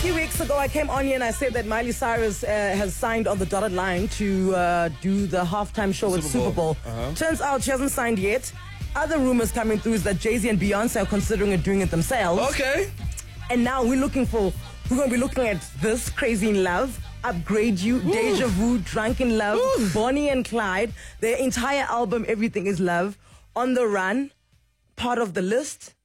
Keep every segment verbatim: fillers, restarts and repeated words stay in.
few weeks ago, I came on here and I said that Miley Cyrus uh, has signed on the dotted line to uh, do the halftime show with Super Bowl. Uh-huh. Turns out she hasn't signed yet. Other rumors coming through is that Jay-Z and Beyonce are considering it doing it themselves. Okay. And now we're looking for, we're going to be looking at this, Crazy in Love, Upgrade You, Ooh. Deja Vu, Drunk in Love, Ooh. Bonnie and Clyde. Their entire album, Everything is Love. On the Run, part of the list.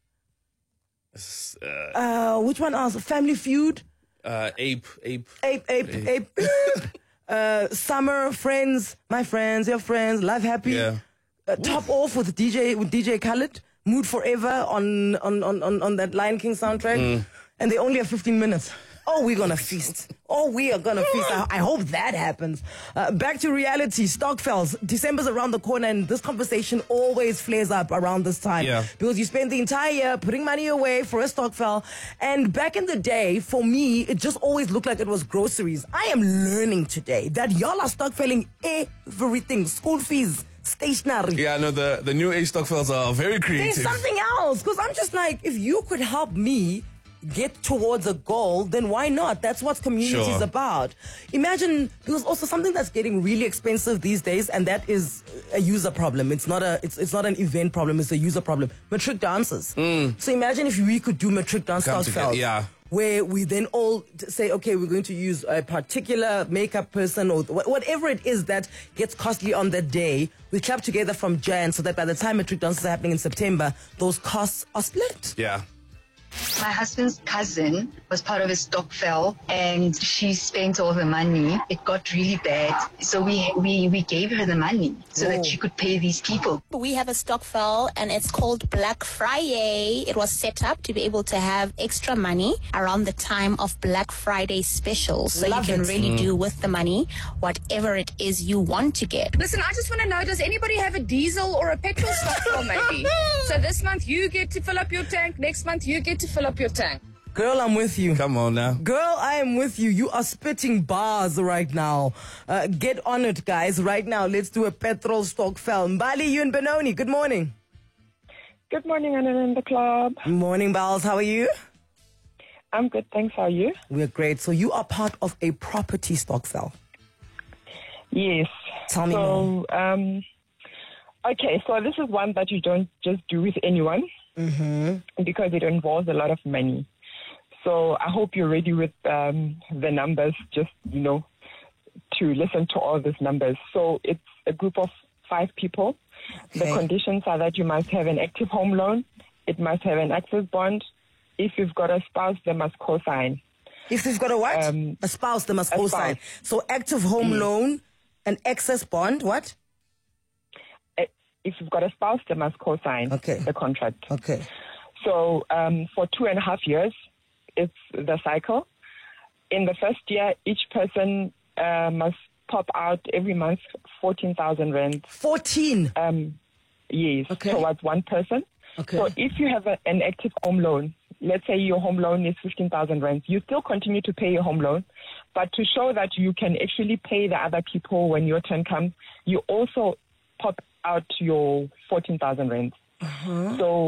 Uh, uh, which one else? Family Feud. Uh, ape, ape, ape, ape, ape. ape. uh, Summer, Friends, My Friends, Your Friends, Live Happy. Yeah. Uh, top off with D J with D J Khaled. Mood Forever on on on on, on that Lion King soundtrack, mm. and they only have fifteen minutes. Oh, we're gonna feast. Oh, we are gonna feast. I, I hope that happens. Uh, back to reality. Stockfels. December's around the corner, and this conversation always flares up around this time. Yeah. Because you spend the entire year putting money away for a Stockfel. And back in the day, for me, it just always looked like it was groceries. I am learning today that y'all are stockfelling everything. School fees, stationery. Yeah, no, the, the new age Stockfels are very creative. There's something else. Because I'm just like, if you could help me get towards a goal, then why not? That's what community Sure. is about. Imagine, because also something that's getting really expensive these days, and that is a user problem. It's not a, it's it's not an event problem. It's a user problem. Matric dancers. Mm. So imagine if we could do matric dance Stockfels. Yeah. Where we then all say, okay, we're going to use a particular makeup person or wh- whatever it is that gets costly on that day. We clap together from Jan so that by the time matric dances are happening in September, those costs are split. Yeah. My husband's cousin was part of a Stockfel, and she spent all the money. It got really bad, so we we, we gave her the money so oh. that she could pay these people. We have a Stockfel, and it's called Black Friday. It was set up to be able to have extra money around the time of Black Friday specials, so Love you can it. really mm. do with the money whatever it is you want to get. Listen, I just want to know, does anybody have a diesel or a petrol Stockfel maybe? So this month you get to fill up your tank, next month you get to fill up your tank. Girl, I'm with you. Come on now. Girl, I am with you. You are spitting bars right now. Uh, get on it, guys. Right now, let's do a petrol Stockfel. Mbali, you and Benoni, good morning. Good morning, Anna in the club. Morning, Bals. How are you? I'm good, thanks. How are you? We're great. So you are part of a property Stockfel. Yes. Tell me so, more. Um, okay, so this is one that you don't just do with anyone. Mm-hmm. Because it involves a lot of money. So I hope you're ready with um, the numbers, just, you know, to listen to all these numbers. So it's a group of five people. Okay. The conditions are that you must have an active home loan. It must have an access bond. If you've got a spouse, they must co-sign. If you've got a what? Um, a spouse, they must co-sign. So active home mm. loan, an access bond, what? If you've got a spouse, they must co-sign okay. the contract. Okay. So um, for two and a half years, it's the cycle. In the first year, each person uh, must pop out every month fourteen thousand rand. fourteen? Um, yes, okay. towards one person. Okay. So if you have a, an active home loan, let's say your home loan is fifteen thousand rand, you still continue to pay your home loan. But to show that you can actually pay the other people when your turn comes, you also pop out your fourteen thousand rand. Uh-huh. So